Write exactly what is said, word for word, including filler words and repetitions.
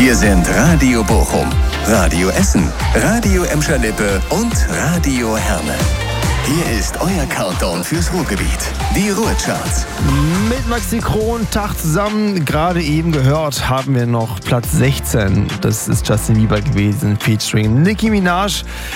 Hier sind Radio Bochum, Radio Essen, Radio Emscher-Lippe und Radio Herne. Hier ist euer Countdown fürs Ruhrgebiet. Die Ruhrcharts. Mit Maxi Kron, Tag zusammen. Gerade eben gehört haben wir noch Platz sechzehn. Das ist Justin Bieber gewesen, featuring Nicki Minaj.